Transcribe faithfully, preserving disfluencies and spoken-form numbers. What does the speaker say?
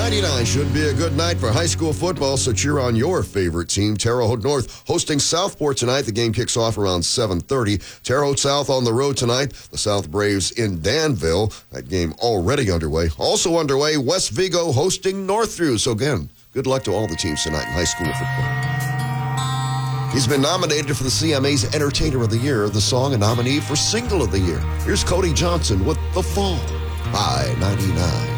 ninety-nine should be a good night for high school football, so cheer on your favorite team. Terre Haute North hosting Southport tonight. The game kicks off around seven thirty. Terre Haute South on the road tonight. The South Braves in Danville. That game already underway. Also underway, West Vigo hosting Northview. So again, good luck to all the teams tonight in high school football. He's been nominated for the C M A's Entertainer of the Year, the song a nominee for Single of the Year. Here's Cody Johnson with The Fall by ninety-nine.